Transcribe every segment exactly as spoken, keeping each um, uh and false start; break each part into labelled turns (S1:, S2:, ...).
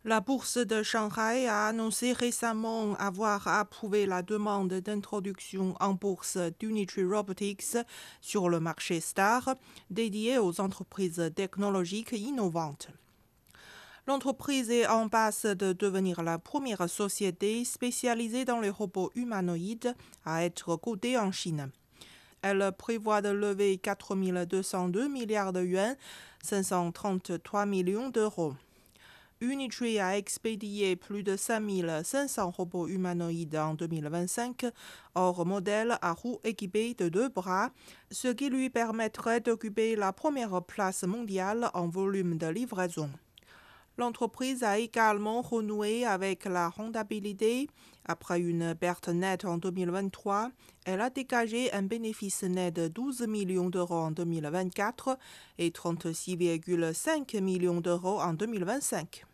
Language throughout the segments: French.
S1: La bourse de Shanghai a annoncé récemment avoir approuvé la demande d'introduction en bourse d'Unitree Robotics sur le marché STAR, dédié aux entreprises technologiques innovantes. L'entreprise est en passe de devenir la première société spécialisée dans les robots humanoïdes à être cotée en Chine. Elle prévoit de lever quatre mille deux cent deux milliards de yuans, cinq cent trente-trois millions d'euros. Unitree a expédié plus de cinq mille cinq cents robots humanoïdes en deux mille vingt-cinq, hors modèle à roues équipées de deux bras, ce qui lui permettrait d'occuper la première place mondiale en volume de livraison. L'entreprise a également renoué avec la rentabilité. Après une perte nette en deux mille vingt-trois, elle a dégagé un bénéfice net de douze millions d'euros en deux mille vingt-quatre et trente-six virgule cinq millions d'euros en deux mille vingt-cinq.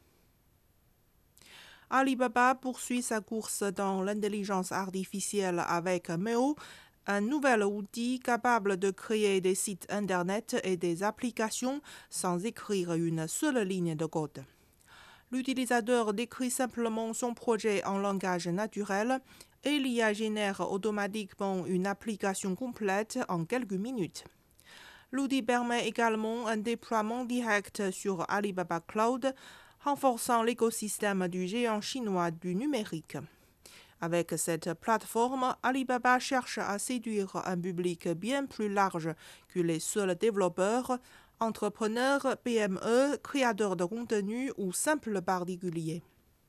S1: Alibaba poursuit sa course dans l'intelligence artificielle avec Meo, un nouvel outil capable de créer des sites Internet et des applications sans écrire une seule ligne de code. L'utilisateur décrit simplement son projet en langage naturel et l'I A génère automatiquement une application complète en quelques minutes. L'outil permet également un déploiement direct sur Alibaba Cloud, renforçant l'écosystème du géant chinois du numérique. Avec cette plateforme, Alibaba cherche à séduire un public bien plus large que les seuls développeurs, entrepreneurs, P M E, créateurs de contenu ou simples particuliers.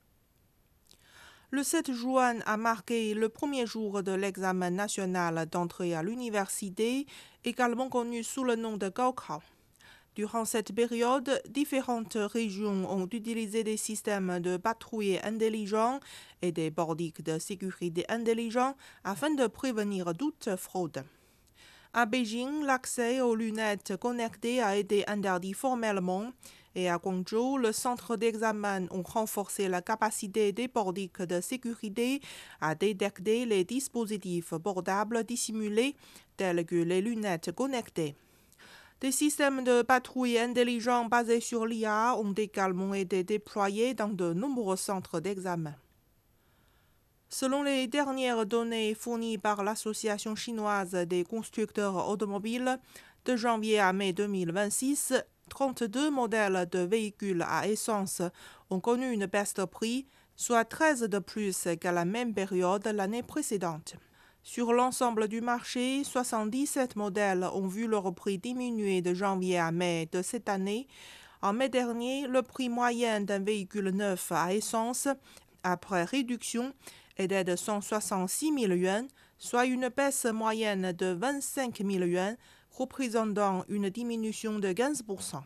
S1: Le sept juin a marqué le premier jour de l'examen national d'entrée à l'université, également connu sous le nom de Gaokao. Durant cette période, différentes régions ont utilisé des systèmes de patrouille intelligents et des bordiques de sécurité intelligents afin de prévenir toute fraude. À Beijing, l'accès aux lunettes connectées a été interdit formellement et à Guangzhou, le centre d'examen a renforcé la capacité des bordiques de sécurité à détecter les dispositifs portables dissimulés tels que les lunettes connectées. Des systèmes de patrouille intelligents basés sur l'I A ont également été déployés dans de nombreux centres d'examen. Selon les dernières données fournies par l'Association chinoise des constructeurs automobiles, de janvier à mai deux mille vingt-six, trente-deux modèles de véhicules à essence ont connu une baisse de prix, soit treize de plus qu'à la même période l'année précédente. Sur l'ensemble du marché, soixante-dix-sept modèles ont vu leur prix diminuer de janvier à mai de cette année. En mai dernier, le prix moyen d'un véhicule neuf à essence, après réduction, était de cent soixante-six mille yuans, soit une baisse moyenne de vingt-cinq mille yuans, représentant une diminution de quinze pour cent.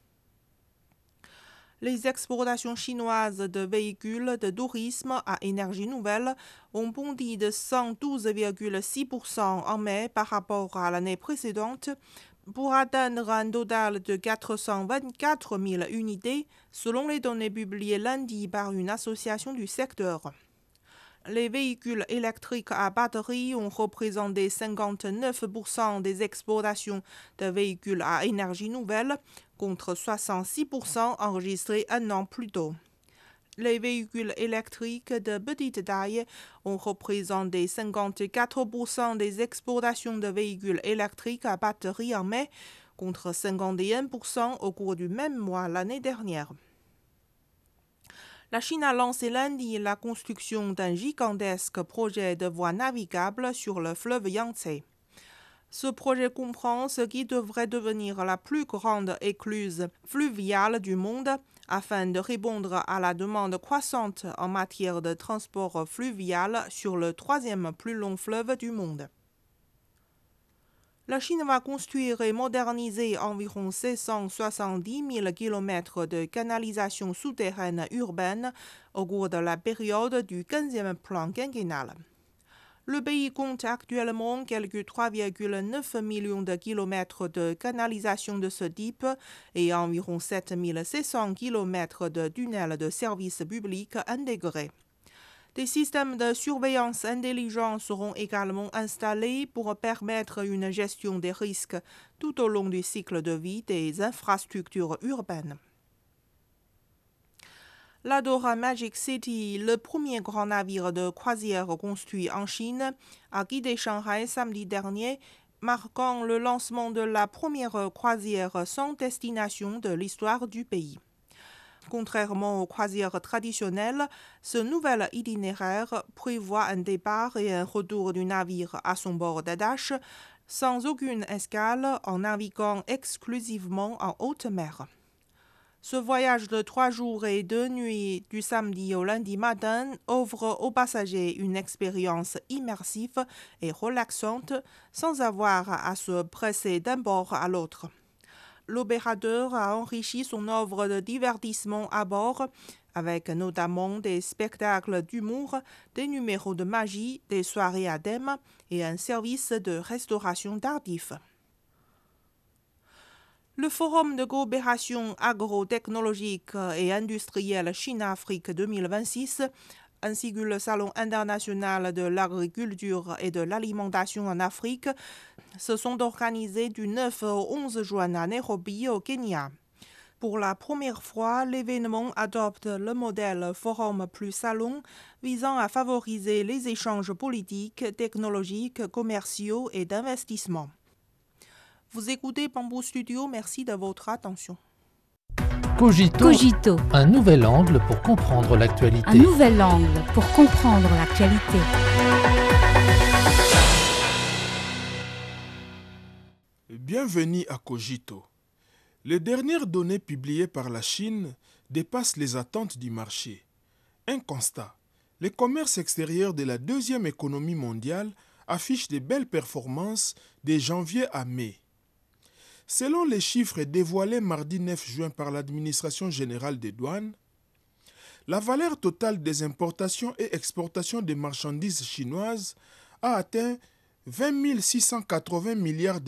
S1: Les exportations chinoises de véhicules de tourisme à énergie nouvelle ont bondi de cent douze virgule six pour cent en mai par rapport à l'année précédente, pour atteindre un total de quatre cent vingt-quatre mille unités, selon les données publiées lundi par une association du secteur. Les véhicules électriques à batterie ont représenté cinquante-neuf pour cent des exportations de véhicules à énergie nouvelle, contre soixante-six pour cent enregistrés un an plus tôt. Les véhicules électriques de petite taille ont représenté cinquante-quatre pour cent des exportations de véhicules électriques à batterie en mai, contre cinquante et un pour cent au cours du même mois l'année dernière. La Chine a lancé lundi la construction d'un gigantesque projet de voie navigable sur le fleuve Yangtze. Ce projet comprend ce qui devrait devenir la plus grande écluse fluviale du monde afin de répondre à la demande croissante en matière de transport fluvial sur le troisième plus long fleuve du monde. La Chine va construire et moderniser environ six cent soixante-dix mille kilomètres de canalisation souterraine urbaine au cours de la période du quinzième plan quinquennal. Le pays compte actuellement quelques trois virgule neuf millions de kilomètres de canalisation de ce type et environ sept mille six cents kilomètres de tunnels de service public intégrés. Des systèmes de surveillance intelligents seront également installés pour permettre une gestion des risques tout au long du cycle de vie des infrastructures urbaines. L'Adora Magic City, le premier grand navire de croisière construit en Chine, a quitté Shanghai samedi dernier, marquant le lancement de la première croisière sans destination de l'histoire du pays. Contrairement aux croisières traditionnelles, ce nouvel itinéraire prévoit un départ et un retour du navire à son bord d'attache, sans aucune escale, en naviguant exclusivement en haute mer. Ce voyage de trois jours et deux nuits du samedi au lundi matin offre aux passagers une expérience immersive et relaxante sans avoir à se presser d'un bord à l'autre. L'opérateur a enrichi son offre de divertissement à bord, avec notamment des spectacles d'humour, des numéros de magie, des soirées à thème et un service de restauration tardif. Le Forum de coopération agro-technologique et industrielle Chine-Afrique deux mille vingt-six, ainsi que le Salon international de l'agriculture et de l'alimentation en Afrique, se sont organisés du neuf au onze juin à Nairobi, au Kenya. Pour la première fois, l'événement adopte le modèle Forum plus Salon, visant à favoriser les échanges politiques, technologiques, commerciaux et d'investissement. Vous écoutez Bamboo Studio, merci de votre attention.
S2: Cogito,
S3: Cogito,
S2: un nouvel angle pour comprendre l'actualité.
S3: un nouvel angle pour comprendre l'actualité.
S4: Bienvenue à Cogito. Les dernières données publiées par la Chine dépassent les attentes du marché. Un constat, les commerces extérieurs de la deuxième économie mondiale affichent de belles performances de janvier à mai. Selon les chiffres dévoilés mardi neuf juin par l'Administration générale des douanes, la valeur totale des importations et exportations de marchandises chinoises a atteint vingt mille six cent quatre-vingts milliards